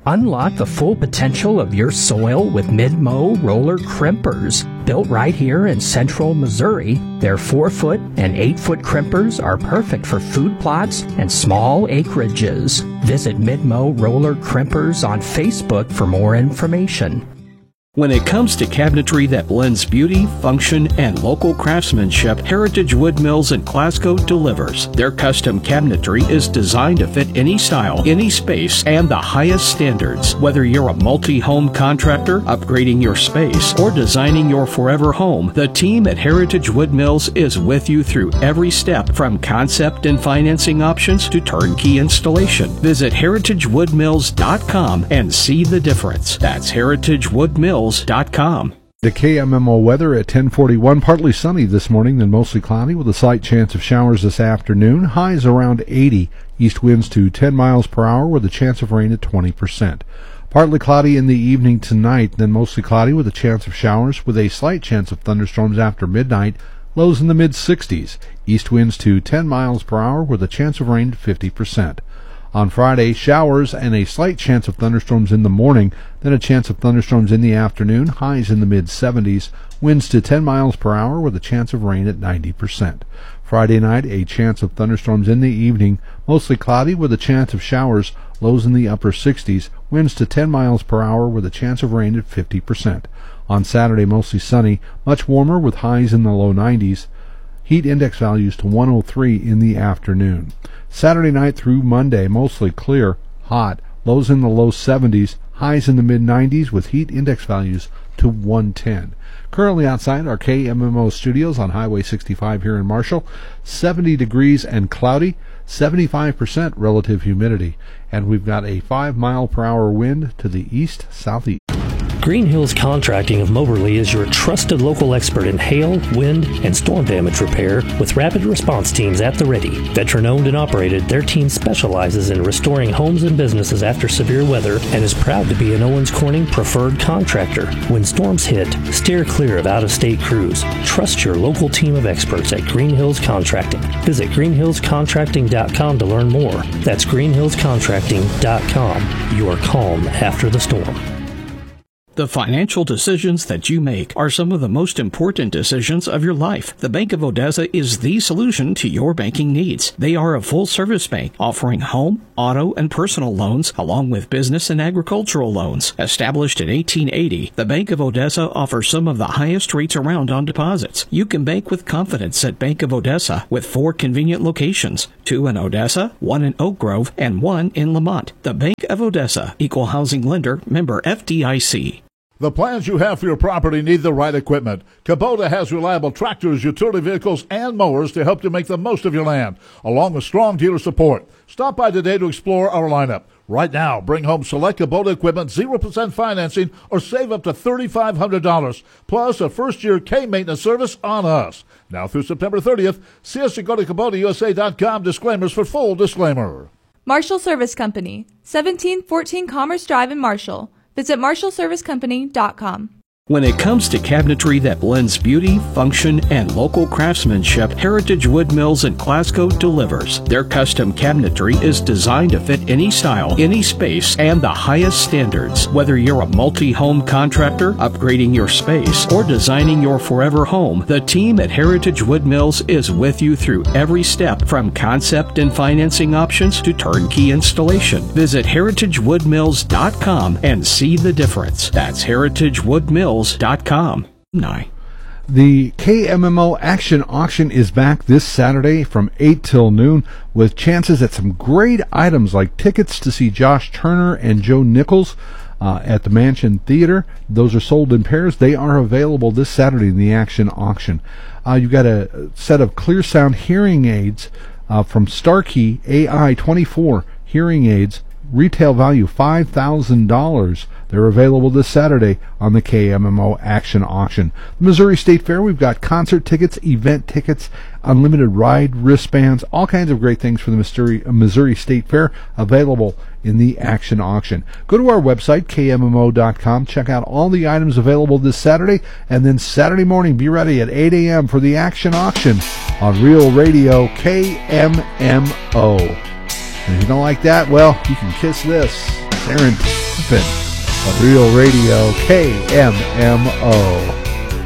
Unlock the full potential of your soil with Mid-Mow roller crimpers. Built right here in central Missouri, their 4-foot and 8-foot crimpers are perfect for food plots and small acreages. Visit Mid-Mow roller crimpers on Facebook for more information. When it comes to cabinetry that blends beauty, function, and local craftsmanship, Heritage Wood Mills in Glasgow delivers. Their custom cabinetry is designed to fit any style, any space, and the highest standards. Whether you're a multi-home contractor, upgrading your space, or designing your forever home, the team at Heritage Wood Mills is with you through every step, from concept and financing options to turnkey installation. Visit heritagewoodmills.com and see the difference. That's heritagewoodmills.com. The KMMO weather at 10:41, partly sunny this morning, then mostly cloudy with a slight chance of showers this afternoon. Highs around 80, east winds to 10 miles per hour with a chance of rain at 20%. Partly cloudy in the evening tonight, then mostly cloudy with a chance of showers with a slight chance of thunderstorms after midnight. Lows in the mid-60s, east winds to 10 miles per hour with a chance of rain at 50%. On Friday, showers and a slight chance of thunderstorms in the morning, then a chance of thunderstorms in the afternoon, highs in the mid-70s, winds to 10 miles per hour with a chance of rain at 90%. Friday night, a chance of thunderstorms in the evening, mostly cloudy with a chance of showers, lows in the upper 60s, winds to 10 miles per hour with a chance of rain at 50%. On Saturday, mostly sunny, much warmer with highs in the low 90s, heat index values to 103 in the afternoon. Saturday night through Monday, mostly clear, hot, lows in the low 70s, highs in the mid-90s with heat index values to 110. Currently outside our KMMO studios on Highway 65 here in Marshall, 70 degrees and cloudy, 75% relative humidity, and we've got a 5-mile-per-hour wind to the east-southeast. Green Hills Contracting of Moberly is your trusted local expert in hail, wind, and storm damage repair with rapid response teams at the ready. Veteran-owned and operated, their team specializes in restoring homes and businesses after severe weather and is proud to be an Owens Corning preferred contractor. When storms hit, steer clear of out-of-state crews. Trust your local team of experts at Green Hills Contracting. Visit greenhillscontracting.com to learn more. That's greenhillscontracting.com. Your calm after the storm. The financial decisions that you make are some of the most important decisions of your life. The Bank of Odessa is the solution to your banking needs. They are a full-service bank offering home, auto, and personal loans, along with business and agricultural loans. Established in 1880, the Bank of Odessa offers some of the highest rates around on deposits. You can bank with confidence at Bank of Odessa with 4 convenient locations, 2 in Odessa, 1 in Oak Grove, and 1 in Lamont. The Bank of Odessa, Equal Housing Lender, member FDIC. The plans you have for your property need the right equipment. Kubota has reliable tractors, utility vehicles, and mowers to help you make the most of your land, along with strong dealer support. Stop by today to explore our lineup. Right now, bring home select Kubota equipment, 0% financing, or save up to $3,500, plus a first-year K-maintenance service on us. Now through September 30th, see us at go to KubotaUSA.com. Disclaimers for full disclaimer. Marshall Service Company, 1714 Commerce Drive in Marshall. Visit marshallservicecompany.com. When it comes to cabinetry that blends beauty, function, and local craftsmanship, Heritage Wood Mills in Glasgow delivers. Their custom cabinetry is designed to fit any style, any space, and the highest standards. Whether you're a multi-home contractor, upgrading your space, or designing your forever home, the team at Heritage Wood Mills is with you through every step, from concept and financing options to turnkey installation. Visit heritagewoodmills.com and see the difference. That's heritagewoodmills.com. The KMMO Action Auction is back this Saturday from 8 till noon with chances at some great items like tickets to see Josh Turner and Joe Nichols at the Mansion Theater. Those are sold in pairs. They are available this Saturday in the Action Auction. You've got a set of clear sound hearing aids from Starkey AI 24 hearing aids. Retail value $5,000. They're available this Saturday on the KMMO Action Auction. The Missouri State Fair, we've got concert tickets, event tickets, unlimited ride wristbands, all kinds of great things for the Missouri State Fair available in the Action Auction. Go to our website, KMMO.com, check out all the items available this Saturday, and then Saturday morning, be ready at 8 a.m. for the Action Auction on Real Radio KMMO. And if you don't like that, well, you can kiss this. Aaron Tiffin on Real Radio KMMO.